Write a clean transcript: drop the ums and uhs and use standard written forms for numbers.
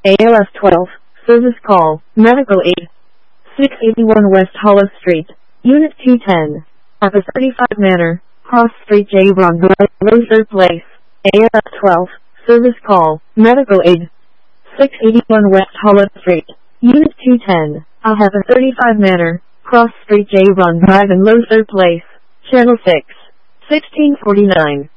ALF 12, service call, medical aid. 681 West Hollow Street, Unit 210. Office 35 Manor, Cross Street J. Ron Loser Place. ALF 12, service call, medical aid. 681 West Hollow Street, Unit 210. I'll have a 35 Manor, Cross Street J. Ron Drive in Loser Place. Channel 6. 1649.